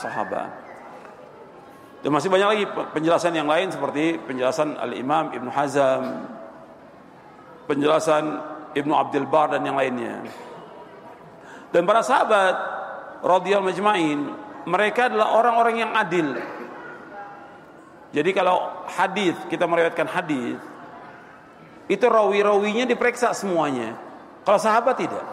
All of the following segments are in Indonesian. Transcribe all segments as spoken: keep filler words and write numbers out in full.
sahabat. Dan masih banyak lagi penjelasan yang lain seperti penjelasan Al-Imam Ibn Hazm, penjelasan Ibnu Abdul Bar dan yang lainnya. Dan para sahabat radhiyallahu majma'in, mereka adalah orang-orang yang adil. Jadi kalau hadis, kita meriwayatkan hadis, itu rawi-rawinya diperiksa semuanya. Kalau sahabat tidak.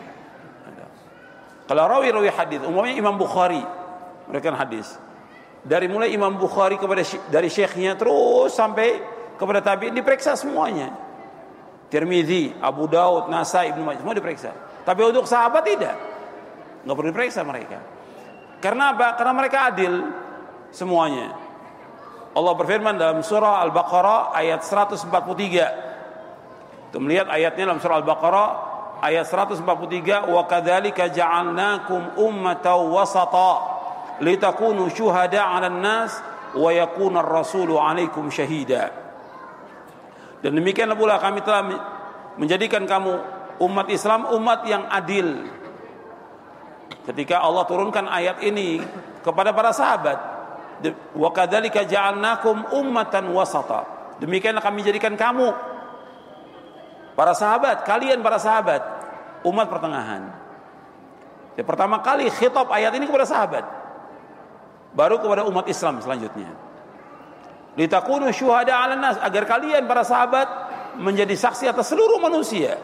Kalau rawi-rawi hadis, umumnya Imam Bukhari meriwayatkan hadis. Dari mulai Imam Bukhari kepada dari syekhnya terus sampai kepada tabi'in diperiksa semuanya. Tirmizi, Abu Daud, Nasai, Ibnu Majah semua diperiksa. Tapi untuk sahabat tidak. Enggak perlu diperiksa mereka. Karena apa? Karena mereka adil semuanya. Allah berfirman dalam surah Al-Baqarah ayat seratus empat puluh tiga. Kita melihat ayatnya dalam surah Al-Baqarah ayat seratus empat puluh tiga, wa kadzalika ja'alnakum ummatan wasata litakunu syuhada 'alan nas wa yakuna ar-rasulu 'alaikum syahida. Dan demikianlah pula kami telah menjadikan kamu umat Islam umat yang adil. Ketika Allah turunkan ayat ini kepada para sahabat, wa kadzalika ja'alnakum ummatan wasata, demikianlah kami jadikan kamu para sahabat, kalian para sahabat umat pertengahan. Jadi pertama kali khitab ayat ini kepada sahabat, baru kepada umat Islam selanjutnya. Litakunu syuhada 'alan nas, agar kalian para sahabat menjadi saksi atas seluruh manusia.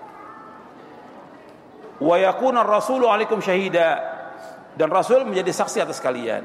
Wa yakuna ar-rasulu 'alaikum syahida, dan rasul menjadi saksi atas kalian.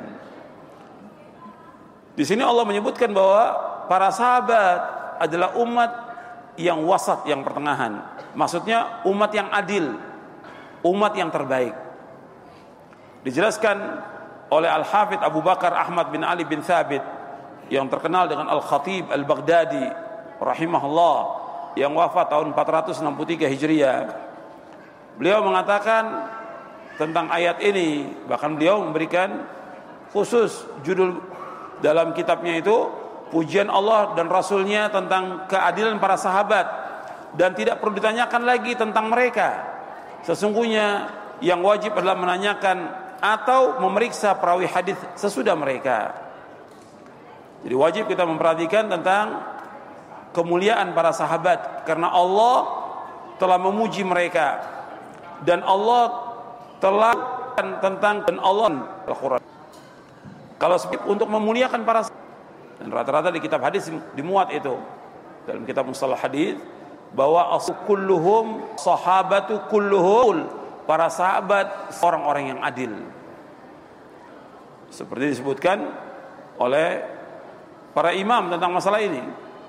Di sini Allah menyebutkan bahwa para sahabat adalah umat yang wasat, yang pertengahan. Maksudnya umat yang adil, umat yang terbaik. Dijelaskan oleh Al-Hafidh Abu Bakar Ahmad bin Ali bin Thabit yang terkenal dengan Al-Khatib Al-Baghdadi rahimahullah, yang wafat tahun empat ratus enam puluh tiga Hijriah. Beliau mengatakan tentang ayat ini, bahkan beliau memberikan khusus judul dalam kitabnya itu, pujian Allah dan Rasulnya tentang keadilan para sahabat, dan tidak perlu ditanyakan lagi tentang mereka. Sesungguhnya yang wajib adalah menanyakan atau memeriksa perawi hadis sesudah mereka. Jadi wajib kita memperhatikan tentang kemuliaan para sahabat, karena Allah telah memuji mereka, dan Allah telah tentang dan Allah Al-Quran. Kalau untuk memuliakan para sahabat, dan rata-rata di kitab hadis dimuat itu dalam kitab mustalah hadis, bahwa kulluhum sahabatu kulluhum, para sahabat orang-orang yang adil, seperti disebutkan oleh para imam tentang masalah ini.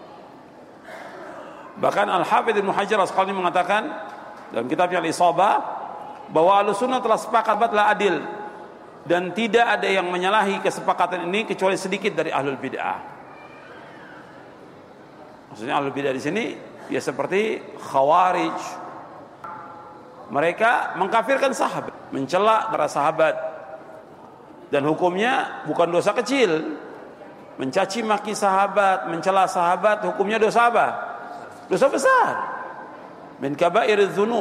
Bahkan Al-Hafidh Ibnu Hajar Al-Asqalani mengatakan dalam kitabnya Al-Isabah bahwa Ahlussunnah telah sepakat telah adil, dan tidak ada yang menyalahi kesepakatan ini kecuali sedikit dari ahlul bid'ah. Maksudnya ahlul bid'ah di sini ya seperti Khawarij. Mereka mengkafirkan sahabat, mencela para sahabat, dan hukumnya bukan dosa kecil. Mencaci maki sahabat, mencela sahabat, hukumnya dosa apa? Dosa besar. Min kaba'iriz dzunub.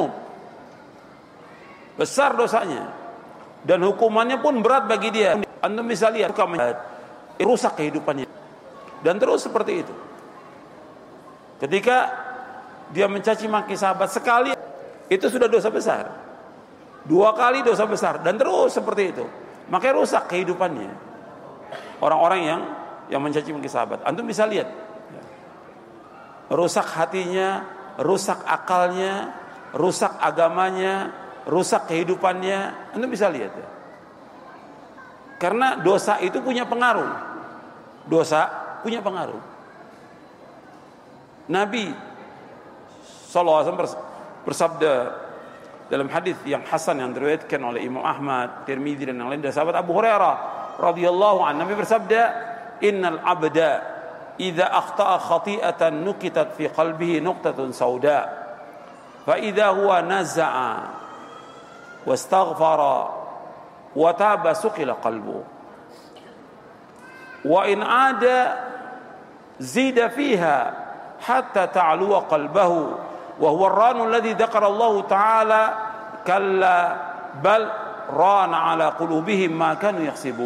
Besar dosanya. Dan hukumannya pun berat bagi dia. Antum bisa lihat, rusak kehidupannya. Dan terus seperti itu. Ketika dia mencaci maki sahabat sekali, itu sudah dosa besar. Dua kali dosa besar, dan terus seperti itu. Makanya rusak kehidupannya orang-orang yang yang mencaci maki sahabat. Antum bisa lihat, rusak hatinya, rusak akalnya, rusak agamanya, rusak kehidupannya. Antum bisa lihat ya. Karena dosa itu punya pengaruh. Dosa punya pengaruh. Nabi sallallahu alaihi wasallam bersabda dalam hadis yang hasan yang diriwayatkan oleh Imam Ahmad, Tirmizi dan yang lain dari sahabat Abu Hurairah radhiyallahu anhu, Nabi bersabda, innal abda idza akhta'a khati'atan nukitat fi qalbihi nuqtatun sauda fa idza huwa naza'a wastaghfara wa taba suqila qalbu wa in 'ada zida fiha hatta ta'luwa qalbahu wa huwa ar-ranu alladhi dzakara Allah ta'ala kalla bal rana 'ala qulubihim ma kanu yakhsibun.